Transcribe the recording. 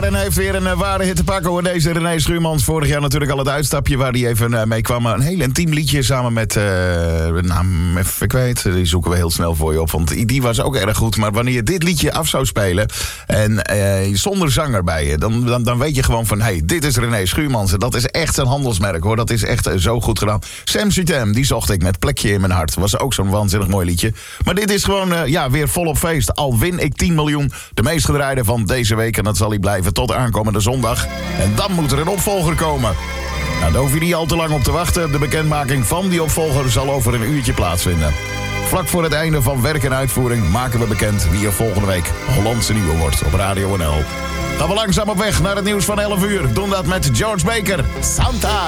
en heeft weer een ware hit te pakken hoor. Deze René Schuurmans. Vorig jaar natuurlijk al het uitstapje waar hij even mee kwam. Een heel intiem liedje samen met... ik weet, die zoeken we heel snel voor je op. Want die was ook erg goed. Maar wanneer je dit liedje af zou spelen en zonder zanger bij je... Dan weet je gewoon van, hey, dit is René Schuurmans. En dat is echt een handelsmerk hoor. Dat is echt zo goed gedaan. Sam Sutem, die zocht ik met Plekje in mijn hart. Was ook zo'n waanzinnig mooi liedje. Maar dit is gewoon weer volop feest. Al win ik 10 miljoen. De meest gedraaide van deze week. En dat zal hij blijven tot aankomende zondag. En dan moet er een opvolger komen. Nou, daar hoef je niet al te lang op te wachten. De bekendmaking van die opvolger zal over een uurtje plaatsvinden. Vlak voor het einde van werk en uitvoering maken we bekend wie er volgende week Hollandse Nieuwe wordt op Radio NL. Gaan we langzaam op weg naar het nieuws van 11 uur. Doen dat met George Baker. Santa!